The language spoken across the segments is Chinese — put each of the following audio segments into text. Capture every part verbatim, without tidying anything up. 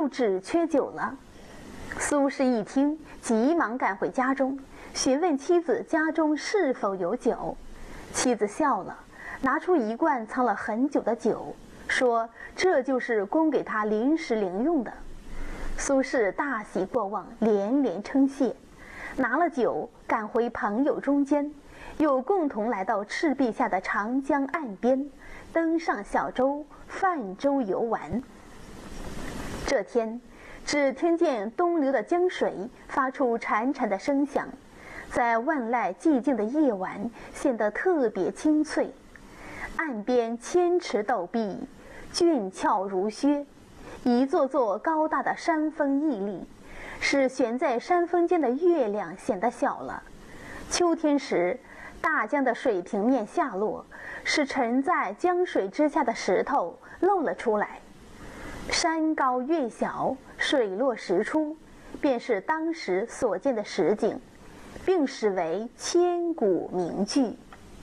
只缺酒了。苏轼一听，急忙赶回家中，询问妻子家中是否有酒。妻子笑了，拿出一罐藏了很久的酒，说这就是供给他临时领用的。苏轼大喜过望，连连称谢，拿了酒赶回朋友中间，又共同来到赤壁下的长江岸边，登上小舟泛舟游玩。这天只听见东流的江水发出潺潺的声响，在万籁寂静的夜晚显得特别清脆。岸边千池陡壁，峻峭如削，一座座高大的山峰屹立，使悬在山峰间的月亮显得小了。秋天时，大江的水平面下落，使沉在江水之下的石头露了出来。山高月小，水落石出，便是当时所见的实景，并视为千古名句。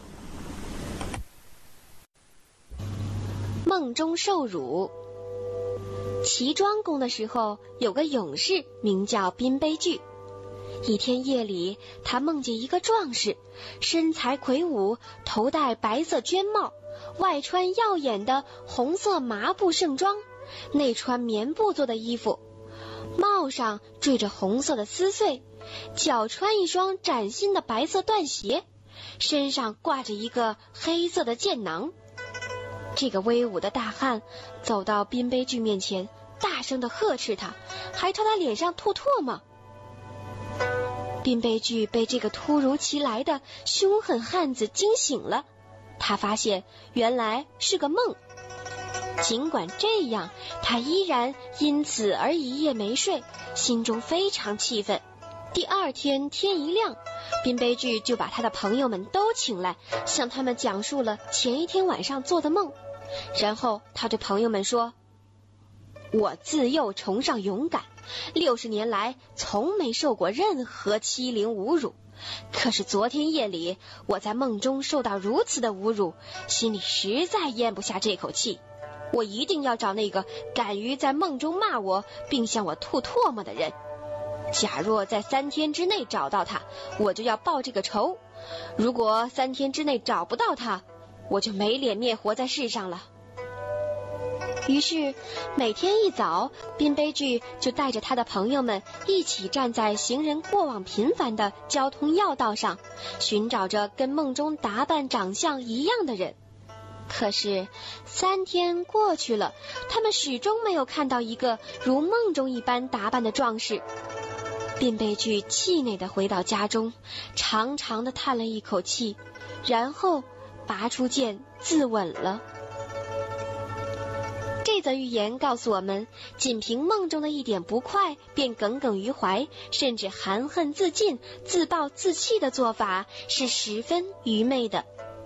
梦中受辱。齐庄公的时候，有个勇士名叫宾卑剧。一天夜里，他梦见一个壮士，身材魁梧，头戴白色绢帽，外穿耀眼的红色麻布盛装，内穿棉布做的衣服，帽上缀着红色的丝穗，脚穿一双崭新的白色缎鞋，身上挂着一个黑色的箭囊。这个威武的大汉走到宾卑剧面前，大声地呵斥他，还朝他脸上吐唾沫。宾卑剧被这个突如其来的凶狠汉子惊醒了，他发现原来是个梦。尽管这样，他依然因此而一夜没睡，心中非常气愤。第二天天一亮，宾卑剧就把他的朋友们都请来，向他们讲述了前一天晚上做的梦。然后他对朋友们说，我自幼崇尚勇敢，六十年来从没受过任何欺凌侮辱，可是昨天夜里我在梦中受到如此的侮辱，心里实在咽不下这口气。我一定要找那个敢于在梦中骂我并向我吐唾沫的人，假若在三天之内找到他，我就要报这个仇；如果三天之内找不到他，我就没脸面活在世上了。于是每天一早，宾卑剧就带着他的朋友们一起站在行人过往频繁的交通要道上，寻找着跟梦中打扮长相一样的人。可是三天过去了，他们始终没有看到一个如梦中一般打扮的壮士。宾卑剧气馁地回到家中，长长地叹了一口气，然后拔出剑自刎了。这则寓言告诉我们，仅凭梦中的一点不快便耿耿于怀，甚至含恨自尽、自暴自弃的做法是十分愚昧的。